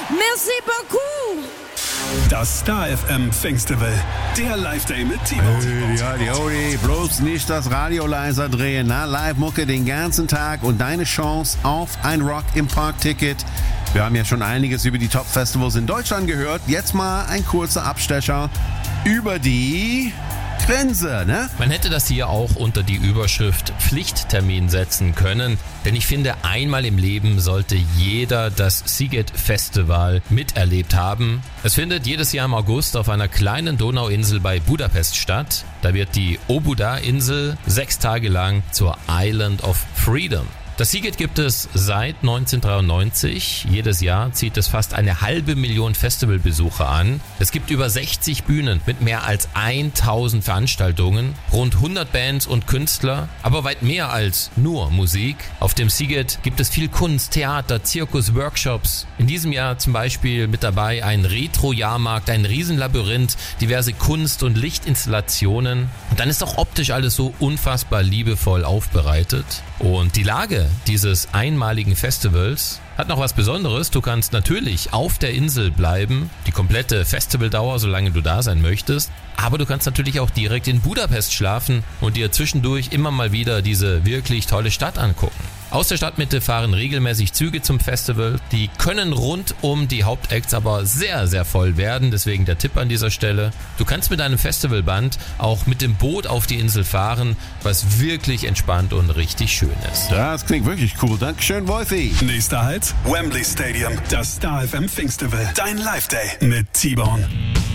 Merci beaucoup. Das Star FM Festival, der Live-Day mit T-Bone. Ja, die bloß nicht das Radio leiser drehen. Na, Live-Mucke den ganzen Tag und deine Chance auf ein Rock im Park-Ticket. Wir haben ja schon einiges über die Top-Festivals in Deutschland gehört. Jetzt mal ein kurzer Abstecher über die Grenze, ne? Man hätte das hier auch unter die Überschrift Pflichttermin setzen können, denn ich finde, einmal im Leben sollte jeder das Sziget Festival miterlebt haben. Es findet jedes Jahr im August auf einer kleinen Donauinsel bei Budapest statt. Da wird die Óbuda-Insel 6 Tage lang zur Island of Freedom. Das Sziget gibt es seit 1993. Jedes Jahr zieht es fast 500.000 Festivalbesucher an. Es gibt über 60 Bühnen mit mehr als 1000 Veranstaltungen, rund 100 Bands und Künstler, aber weit mehr als nur Musik. Auf dem Sziget gibt es viel Kunst, Theater, Zirkus, Workshops. In diesem Jahr zum Beispiel mit dabei ein Retro-Jahrmarkt, ein Riesenlabyrinth, diverse Kunst- und Lichtinstallationen. Und dann ist auch optisch alles so unfassbar liebevoll aufbereitet. Und die Lage dieses einmaligen Festivals hat noch was Besonderes. Du kannst natürlich auf der Insel bleiben, die komplette Festivaldauer, solange du da sein möchtest. Aber du kannst natürlich auch direkt in Budapest schlafen und dir zwischendurch immer mal wieder diese wirklich tolle Stadt angucken. Aus der Stadtmitte fahren regelmäßig Züge zum Festival. Die können rund um die Hauptacts aber sehr, sehr voll werden. Deswegen der Tipp an dieser Stelle. Du kannst mit deinem Festivalband auch mit dem Boot auf die Insel fahren, was wirklich entspannt und richtig schön ist. Das klingt wirklich cool. Dankeschön, Wolfi. Nächster Halt, Wembley Stadium, das Star FM Festival. Dein Live-Day mit T-Bone.